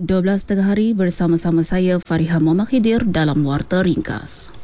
12 tengah hari bersama-sama saya Fariha Muhammad Khidir dalam Warta Ringkas.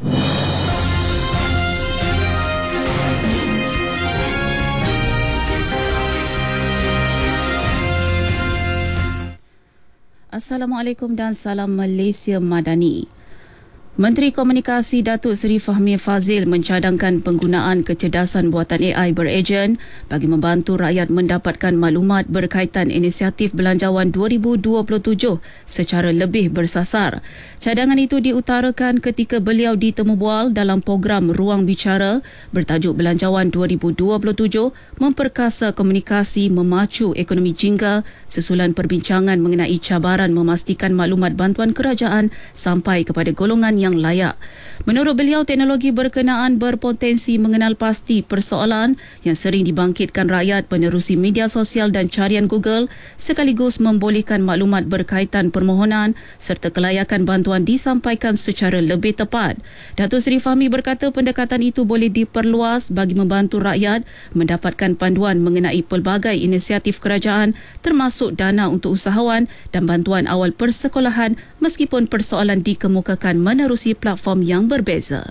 Assalamualaikum dan salam Malaysia Madani. Menteri Komunikasi Datuk Seri Fahmi Fazil mencadangkan penggunaan kecerdasan buatan AI berejen bagi membantu rakyat mendapatkan maklumat berkaitan inisiatif Belanjawan 2027 secara lebih bersasar. Cadangan itu diutarakan ketika beliau ditemu bual dalam program Ruang Bicara bertajuk Belanjawan 2027 memperkasa komunikasi memacu ekonomi jingga susulan perbincangan mengenai cabaran memastikan maklumat bantuan kerajaan sampai kepada golongan yang layak. Menurut beliau, teknologi berkenaan berpotensi mengenal pasti persoalan yang sering dibangkitkan rakyat menerusi media sosial dan carian Google sekaligus membolehkan maklumat berkaitan permohonan serta kelayakan bantuan disampaikan secara lebih tepat. Datuk Seri Fahmi berkata pendekatan itu boleh diperluas bagi membantu rakyat mendapatkan panduan mengenai pelbagai inisiatif kerajaan termasuk dana untuk usahawan dan bantuan awal persekolahan meskipun persoalan dikemukakan menerusi platform yang berbeza.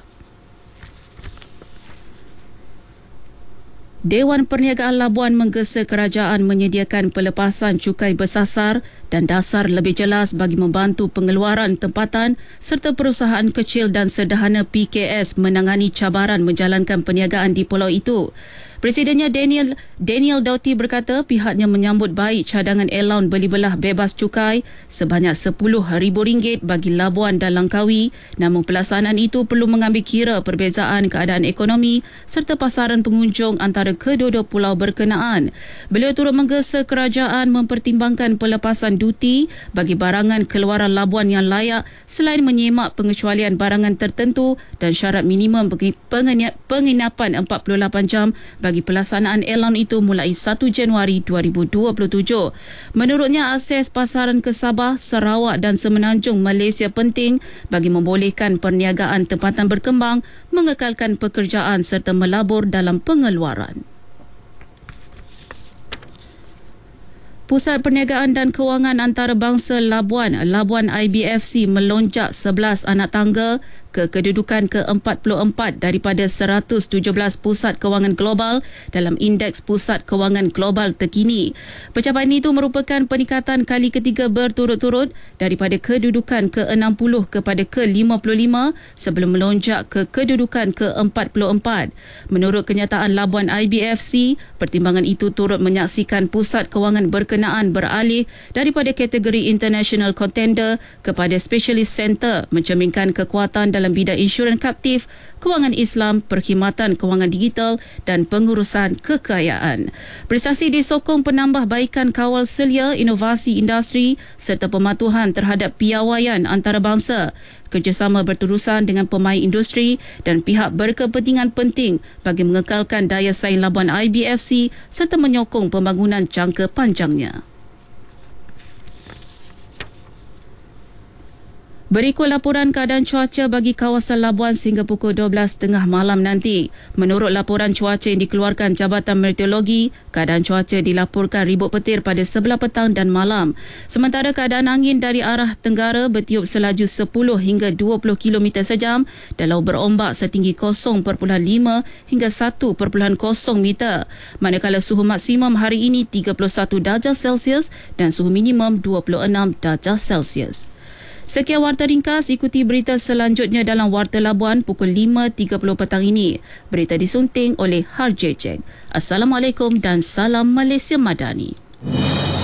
Dewan Perniagaan Labuan menggesa kerajaan menyediakan pelepasan cukai bersasar dan dasar lebih jelas bagi membantu pengeluaran tempatan serta perusahaan kecil dan sederhana PKS menangani cabaran menjalankan perniagaan di pulau itu. Presidennya Daniel Doughty berkata pihaknya menyambut baik cadangan allowance beli belah bebas cukai sebanyak RM10,000 bagi Labuan dan Langkawi, namun pelaksanaan itu perlu mengambil kira perbezaan keadaan ekonomi serta pasaran pengunjung antara kedua-dua pulau berkenaan. Beliau turut menggesa kerajaan mempertimbangkan pelepasan duti bagi barangan keluaran Labuan yang layak selain menyemak pengecualian barangan tertentu dan syarat minimum penginapan 48 jam bagi pelaksanaan allowance itu mulai 1 Januari 2027. Menurutnya, akses pasaran ke Sabah, Sarawak dan Semenanjung Malaysia penting bagi membolehkan perniagaan tempatan berkembang, mengekalkan pekerjaan serta melabur dalam pengeluaran. Pusat Perniagaan dan Kewangan Antarabangsa Labuan IBFC melonjak 11 anak tangga ke kedudukan ke-44 daripada 117 pusat kewangan global dalam Indeks Pusat Kewangan Global terkini. Pencapaian itu merupakan peningkatan kali ketiga berturut-turut daripada kedudukan ke-60 kepada ke-55 sebelum melonjak ke kedudukan ke-44. Menurut kenyataan Labuan IBFC, pertimbangan itu turut menyaksikan pusat kewangan berkenaan beralih daripada kategori International Contender kepada Specialist Center, mencerminkan kekuatan dalam bidang insurans kaptif, kewangan Islam, perkhidmatan kewangan digital dan pengurusan kekayaan. Prestasi disokong penambahbaikan kawal selia, inovasi industri serta pematuhan terhadap piawaian antarabangsa. Kerjasama berterusan dengan pemain industri dan pihak berkepentingan penting bagi mengekalkan daya saing Labuan IBFC serta menyokong pembangunan jangka panjangnya. Berikut laporan keadaan cuaca bagi kawasan Labuan sehingga pukul 12.30 malam nanti. Menurut laporan cuaca yang dikeluarkan Jabatan Meteorologi, keadaan cuaca dilaporkan ribut petir pada sebelah petang dan malam. Sementara keadaan angin dari arah tenggara bertiup selaju 10 hingga 20 km sejam dan laut berombak setinggi 0.5 hingga 1.0 meter. Manakala suhu maksimum hari ini 31 darjah Celsius dan suhu minimum 26 darjah Celsius. Sekian Warta Ringkas, ikuti berita selanjutnya dalam Warta Labuan pukul 5.30 petang ini. Berita disunting oleh Harjejek. Assalamualaikum dan salam Malaysia Madani.